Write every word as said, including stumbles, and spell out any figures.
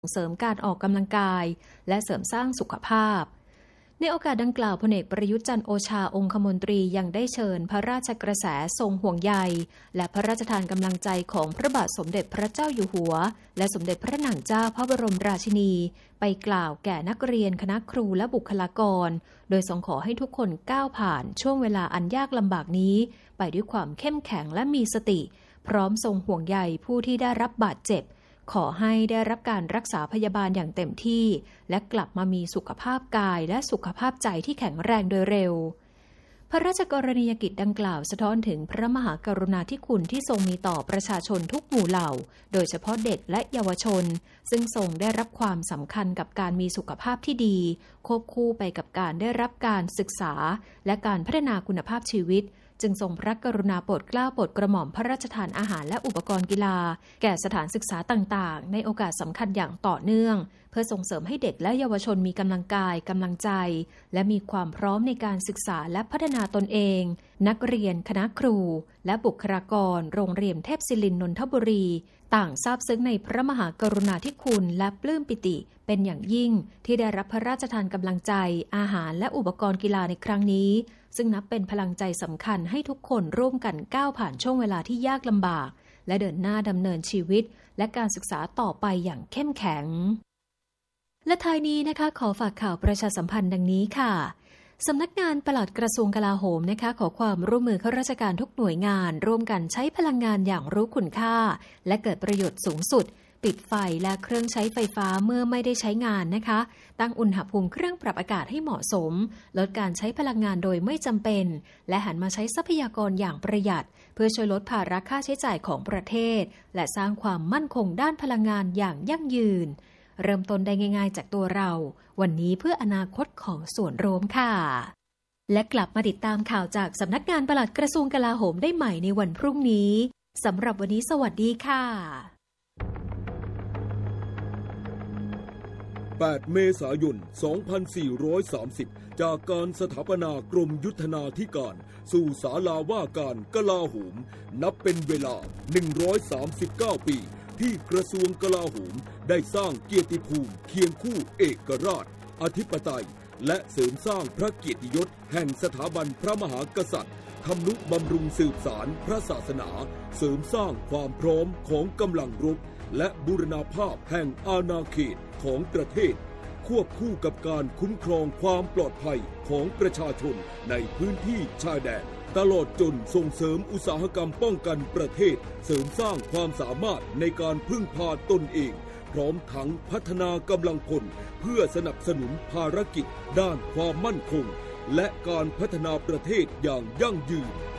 เสริมการออกกำลังกายและเสริมสร้างสุขภาพในโอกาสดังกล่าวพลเอกประยุทธ์จันทร์โอชาองคมนตรียังได้เชิญพระราชกระแสทรงห่วงใยและพระราชทานกำลังใจของพระบาทสมเด็จพระเจ้าอยู่หัวและสมเด็จพระนางเจ้าพระบรมราชินีไปกล่าวแก่นักเรียนคณะครูและบุคลากรโดยทรงขอให้ทุกคนก้าวผ่านช่วงเวลาอันยากลำบากนี้ไปด้วยความเข้มแข็งและมีสติพร้อมทรงห่วงใยผู้ที่ได้รับบาดเจ็บขอให้ได้รับการรักษาพยาบาลอย่างเต็มที่และกลับมามีสุขภาพกายและสุขภาพใจที่แข็งแรงโดยเร็วพระราชกรณียกิจดังกล่าวสะท้อนถึงพระมหากรุณาธิคุณที่ทรงมีต่อประชาชนทุกหมู่เหล่าโดยเฉพาะเด็กและเยาวชนซึ่งทรงได้รับความสำคัญกับการมีสุขภาพที่ดีควบคู่ไปกับการได้รับการศึกษาและการพัฒนาคุณภาพชีวิตจึงทรงพระกรุณาโปรดเกล้าโปรดกระหม่อมพระราชทานอาหารและอุปกรณ์กีฬาแก่สถานศึกษาต่างๆในโอกาสสำคัญอย่างต่อเนื่องเพื่อส่งเสริมให้เด็กและเยาวชนมีกำลังกายกำลังใจและมีความพร้อมในการศึกษาและพัฒนาตนเองนักเรียนคณะครูและบุคลากรโรงเรียนเทพศิรินทร์นนทบุรีต่างซาบซึ้งในพระมหากรุณาธิคุณและปลื้มปิติเป็นอย่างยิ่งที่ได้รับพระราชทานกำลังใจอาหารและอุปกรณ์กีฬาในครั้งนี้ซึ่งนับเป็นพลังใจสำคัญให้ทุกคนร่วมกันก้าวผ่านช่วงเวลาที่ยากลำบากและเดินหน้าดำเนินชีวิตและการศึกษาต่อไปอย่างเข้มแข็งและท้ายนี้นะคะขอฝากข่าวประชาสัมพันธ์ดังนี้ค่ะสำนักงานปลัดกระทรวงกลาโหมนะคะขอความร่วมมือข้าราชการทุกหน่วยงานร่วมกันใช้พลังงานอย่างรู้คุณค่าและเกิดประโยชน์สูงสุดปิดไฟและเครื่องใช้ไฟฟ้าเมื่อไม่ได้ใช้งานนะคะตั้งอุณหภูมิเครื่องปรับอากาศให้เหมาะสมลดการใช้พลังงานโดยไม่จำเป็นและหันมาใช้ทรัพยากรอย่างประหยัดเพื่อช่วยลดภาระค่าใช้จ่ายของประเทศและสร้างความมั่นคงด้านพลังงานอย่างยั่งยืนเริ่มต้นได้ง่ายๆจากตัวเราวันนี้เพื่ออนาคตของส่วนรวมค่ะและกลับมาติดตามข่าวจากสำนักงานปลัดกระทรวงกลาโหมได้ใหม่ในวันพรุ่งนี้สำหรับวันนี้สวัสดีค่ะแปดเมษายน สองพันสี่ร้อยสามสิบ จากการสถาปนากรมยุทธนาธิการสู่ศาลาว่าการกลาโหมนับเป็นเวลาหนึ่งร้อยสามสิบเก้าปีที่กระทรวงกลาโหมได้สร้างเกียรติภูมิเคียงคู่เอกราชอธิปไตยและเสริมสร้างพระเกียรติยศแห่งสถาบันพระมหากษัตริย์ทำนุบำรุงสืบสารพระศาสนาเสริมสร้างความพร้อมของกำลังรบและบูรณาภาพแห่งอาณาเขตของประเทศควบคู่กับการคุ้มครองความปลอดภัยของประชาชนในพื้นที่ชายแดนตลอดจนส่งเสริมอุตสาหกรรมป้องกันประเทศเสริมสร้างความสามารถในการพึ่งพาตนเองพร้อมทั้งพัฒนากำลังพลเพื่อสนับสนุนภารกิจด้านความมั่นคงและการพัฒนาประเทศอย่างยั่งยืน